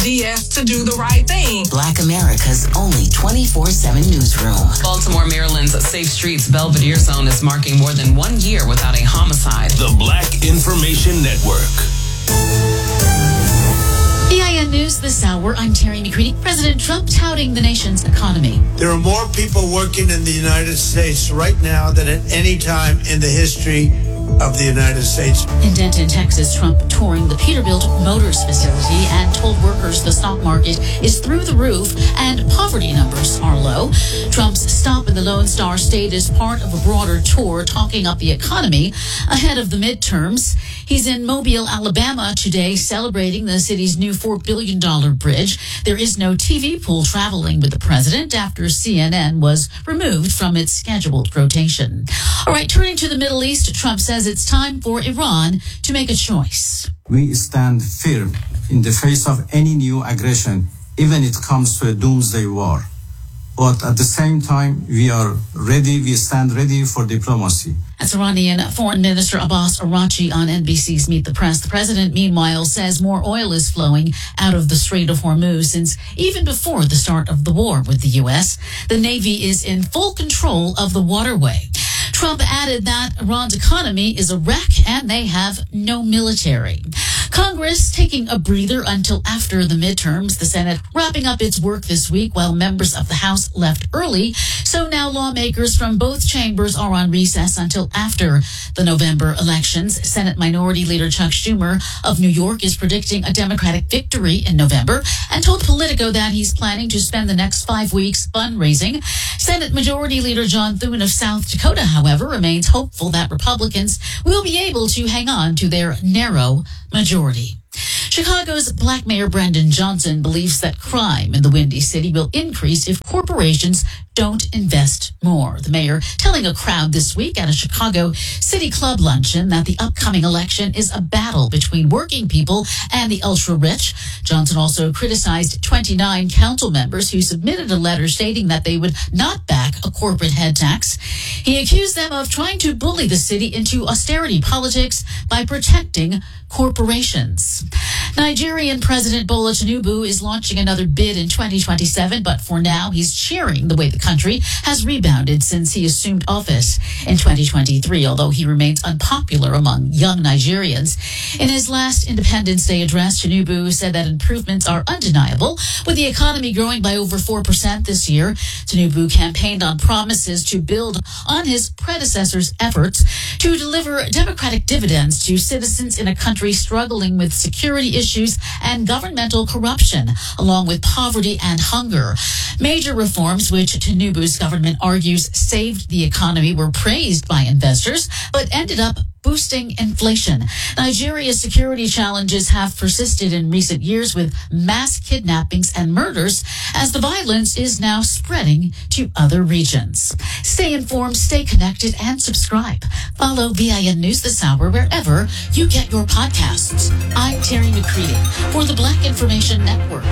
DS to do the right thing. Black America's only 24/7 newsroom. Baltimore, Maryland's Safe Streets Belvedere Zone is marking more than 1 year without a homicide. The Black Information Network. BIN News this hour. I'm Terry McCready. President Trump touting the nation's economy. There are more people working in the United States right now than at any time in the history of the United States. In Denton, Texas, Trump touring the Peterbilt Motors facility and told workers the stock market is through the roof and poverty numbers are low. Trump's stop in the Lone Star State is part of a broader tour talking up the economy ahead of the midterms. He's in Mobile, Alabama today celebrating the city's new $4 billion bridge. There is no TV pool traveling with the president after CNN was removed from its scheduled rotation. All right, turning to the Middle East, Trump says it's time for Iran to make a choice. We stand firm in the face of any new aggression, even if it comes to a doomsday war. But at the same time, we stand ready for diplomacy. That's Iranian Foreign Minister Abbas Araghchi on NBC's Meet the Press. The president, meanwhile, says more oil is flowing out of the Strait of Hormuz since even before the start of the war with the U.S. The Navy is in full control of the waterway. Trump added that Iran's economy is a wreck and they have no military. Congress taking a breather until after the midterms. The Senate wrapping up its work this week while members of the House left early. So now lawmakers from both chambers are on recess until after the November elections. Senate Minority Leader Chuck Schumer of New York is predicting a Democratic victory in November and told Politico that he's planning to spend the next 5 weeks fundraising. Senate Majority Leader John Thune of South Dakota, however, remains hopeful that Republicans will be able to hang on to their narrow majority. Chicago's Black Mayor Brandon Johnson believes that crime in the Windy City will increase if corporations don't invest more. The mayor telling a crowd this week at a Chicago City Club luncheon that the upcoming election is a battle between working people and the ultra-rich. Johnson also criticized 29 council members who submitted a letter stating that they would not back a corporate head tax. He accused them of trying to bully the city into austerity politics by protecting corporations. Nigerian President Bola Tinubu is launching another bid in 2027, but for now he's cheering the way the country has rebounded since he assumed office in 2023, although he remains unpopular among young Nigerians. In his last Independence Day address, Tinubu said that improvements are undeniable, with the economy growing by over 4% this year. Tinubu campaigned on promises to build on his predecessor's efforts to deliver democratic dividends to citizens in a country struggling with security issues and governmental corruption, along with poverty and hunger. Major reforms, which Tinubu's government argues saved the economy, were praised by investors, but ended up boosting inflation. Nigeria's security challenges have persisted in recent years with mass kidnappings and murders as the violence is now spreading to other regions. Stay informed, stay connected, and subscribe. Follow BIN News this hour wherever you get your podcasts. I'm Terry McCready for the Black Information Network.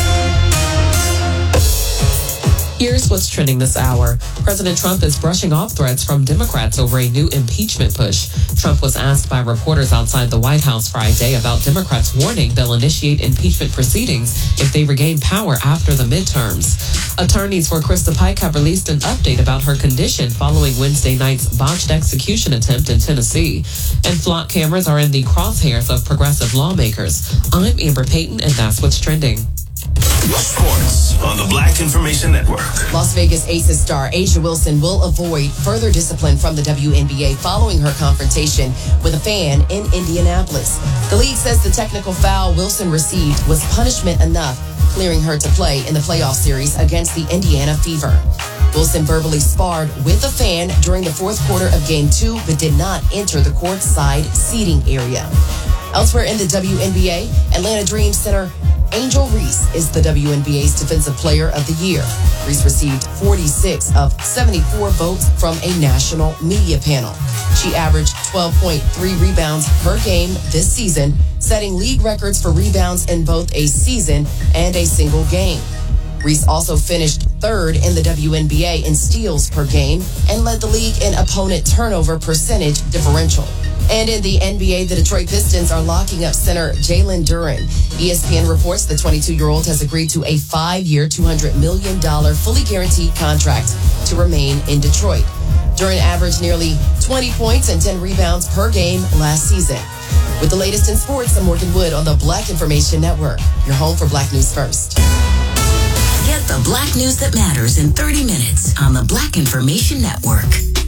Here's what's trending this hour. President Trump is brushing off threats from Democrats over a new impeachment push. Trump was asked by reporters outside the White House Friday about Democrats warning they'll initiate impeachment proceedings if they regain power after the midterms. Attorneys for Krista Pike have released an update about her condition following Wednesday night's botched execution attempt in Tennessee. And flock cameras are in the crosshairs of progressive lawmakers. I'm Amber Payton, and that's what's trending. Sports on the Black Information Network. Las Vegas Aces star A'ja Wilson will avoid further discipline from the WNBA following her confrontation with a fan in Indianapolis. The league says the technical foul Wilson received was punishment enough, clearing her to play in the playoff series against the Indiana Fever. Wilson verbally sparred with a fan during the fourth quarter of Game 2, but did not enter the courtside seating area. Elsewhere in the WNBA, Atlanta Dream center Angel Reese is the WNBA's Defensive Player of the Year. Reese received 46 of 74 votes from a national media panel. She averaged 12.3 rebounds per game this season, setting league records for rebounds in both a season and a single game. Reese also finished third in the WNBA in steals per game and led the league in opponent turnover percentage differential. And in the NBA, the Detroit Pistons are locking up center Jalen Duren. ESPN reports the 22-year-old has agreed to a 5-year, $200 million fully guaranteed contract to remain in Detroit. Duren averaged nearly 20 points and 10 rebounds per game last season. With the latest in sports, I'm Morgan Wood on the Black Information Network, your home for Black News First. Get the Black news that matters in 30 minutes on the Black Information Network.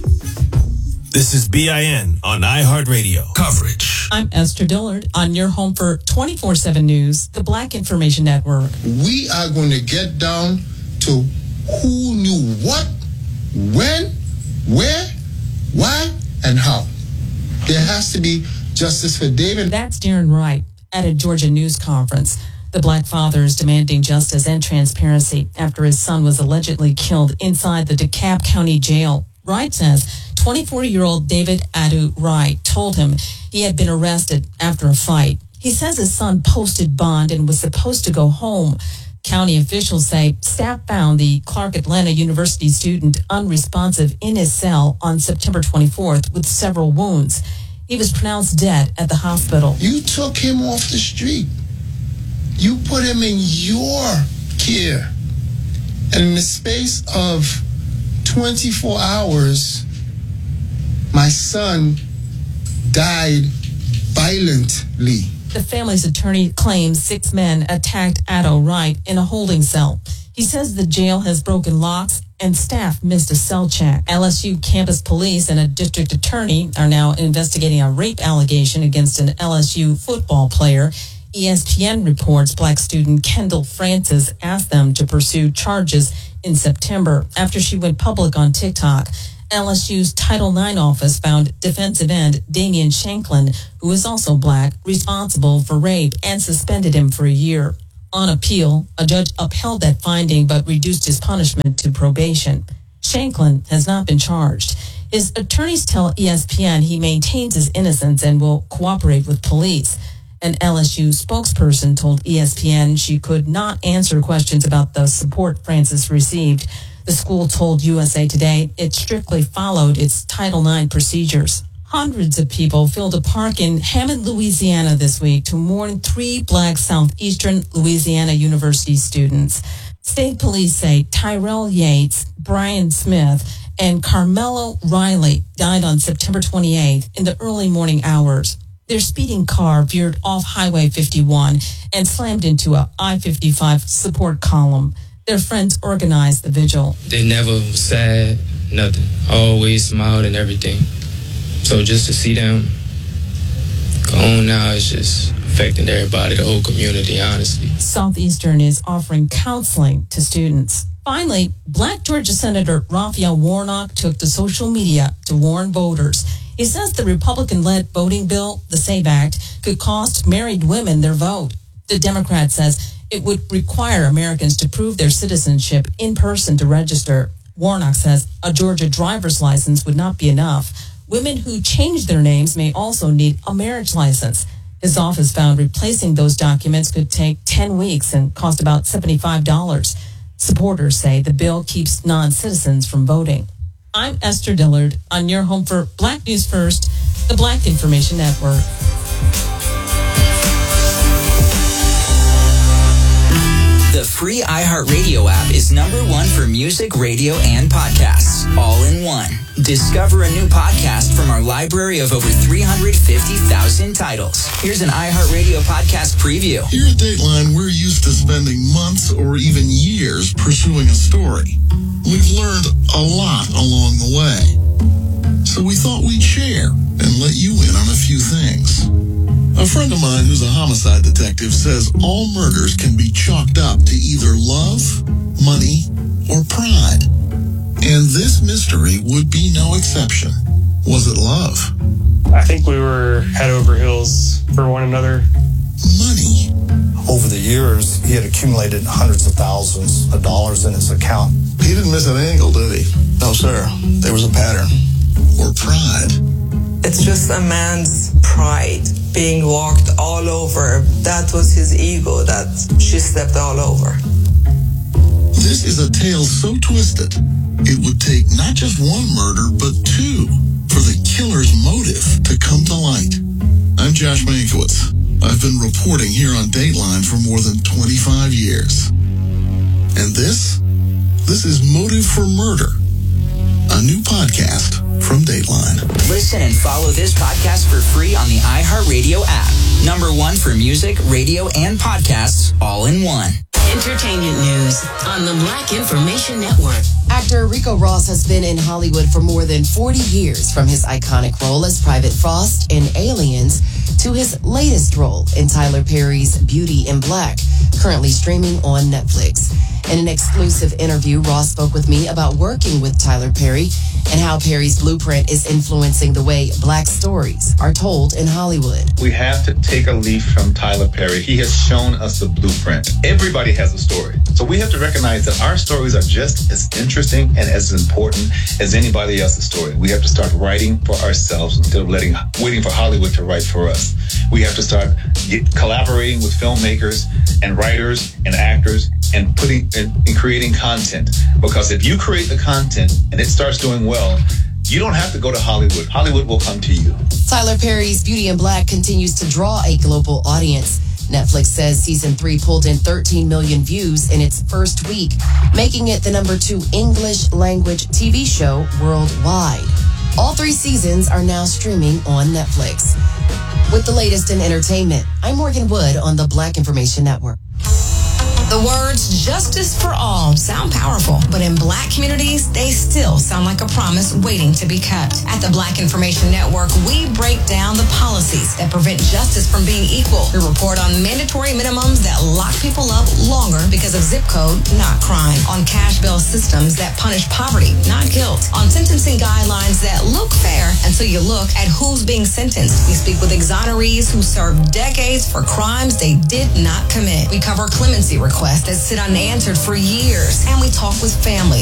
This is BIN on iHeartRadio. Coverage. I'm Esther Dillard on your home for 24/7 News, the Black Information Network. We are going to get down to who knew what, when, where, why, and how. There has to be justice for David. That's Darren Wright at a Georgia news conference. The Black father is demanding justice and transparency after his son was allegedly killed inside the DeKalb County Jail. Wright says 24-year-old David Adu Wright told him he had been arrested after a fight. He says his son posted bond and was supposed to go home. County officials say staff found the Clark Atlanta University student unresponsive in his cell on September 24th with several wounds. He was pronounced dead at the hospital. You took him off the street. You put him in your care. And in the space of 24 hours, my son died violently. The family's attorney claims 6 men attacked Adu Wright in a holding cell. He says the jail has broken locks and staff missed a cell check. LSU campus police and a district attorney are now investigating a rape allegation against an LSU football player. ESPN reports Black student Kendall Francis asked them to pursue charges in September after she went public on TikTok. LSU's Title IX office found defensive end Damian Shanklin, who is also Black, responsible for rape and suspended him for a year. On appeal, a judge upheld that finding but reduced his punishment to probation. Shanklin has not been charged. His attorneys tell ESPN he maintains his innocence and will cooperate with police. An LSU spokesperson told ESPN she could not answer questions about the support Francis received. The school told USA Today it strictly followed its Title IX procedures. Hundreds of people filled a park in Hammond, Louisiana this week to mourn 3 Black Southeastern Louisiana University students. State police say Tyrell Yates, Brian Smith, and Carmelo Riley died on September 28th in the early morning hours. Their speeding car veered off Highway 51 and slammed into a I-55 support column. Their friends organized the vigil. They never was sad, nothing. Always smiled and everything. So just to see them go on now is just affecting everybody, the whole community, honestly. Southeastern is offering counseling to students. Finally, Black Georgia Senator Raphael Warnock took to social media to warn voters. He says the Republican-led voting bill, the SAVE Act, could cost married women their vote. The Democrat says it would require Americans to prove their citizenship in person to register. Warnock says a Georgia driver's license would not be enough. Women who change their names may also need a marriage license. His office found replacing those documents could take 10 weeks and cost about $75. Supporters say the bill keeps non-citizens from voting. I'm Esther Dillard on your home for Black News First, the Black Information Network. The free iHeartRadio app is #1 for music, radio, and podcasts, all in one. Discover a new podcast from our library of over 350,000 titles. Here's an iHeartRadio podcast preview. Here at Dateline, we're used to spending months or even years pursuing a story. We've learned a lot along the way. So we thought we'd share and let you in on a few things. A friend of mine who's a homicide detective says all murders can be chalked up to either love, money, or pride. And this mystery would be no exception. Was it love? I think we were head over heels for one another. Money. Over the years, he had accumulated hundreds of thousands of dollars in his account. He didn't miss an angle, did he? No, sir. There was a pattern. Or pride. It's just a man's pride being walked all over. That was his ego that she stepped all over. This is a tale so twisted, it would take not just one murder, but 2 for the killer's motive to come to light. I'm Josh Mankiewicz. I've been reporting here on Dateline for more than 25 years. And this is Motive for Murder, a new podcast from Dateline. Listen and follow this podcast for free on the iHeartRadio app. #1 for music, radio, and podcasts all in one. Entertainment news on the Black Information Network. Actor Rico Ross has been in Hollywood for more than 40 years, from his iconic role as Private Frost in Aliens to his latest role in Tyler Perry's Beauty in Black, currently streaming on Netflix. In an exclusive interview, Ross spoke with me about working with Tyler Perry and how Perry's blueprint is influencing the way Black stories are told in Hollywood. We have to take a leaf from Tyler Perry. He has shown us the blueprint. Everybody has a story. So we have to recognize that our stories are just as interesting and as important as anybody else's story. We have to start writing for ourselves instead of waiting for Hollywood to write for us. We have to start collaborating with filmmakers and writers and actors and creating content. Because if you create the content and it starts doing well, you don't have to go to Hollywood. Hollywood will come to you. Tyler Perry's Beauty in Black continues to draw a global audience. Netflix says season 3 pulled in 13 million views in its first week, making it the #2 English language TV show worldwide. All 3 seasons are now streaming on Netflix. With the latest in entertainment, I'm Morgan Wood on the Black Information Network. The words justice for all sound powerful, but in Black communities, they still sound like a promise waiting to be kept. At the Black Information Network, we break down the policies that prevent justice from being equal. We report on mandatory minimums that lock people up longer because of zip code, not crime. On cash bail systems that punish poverty, not guilt. On sentencing guidelines that look fair until you look at who's being sentenced. We speak with exonerees who served decades for crimes they did not commit. We cover clemency requests that sit unanswered for years, and we talk with families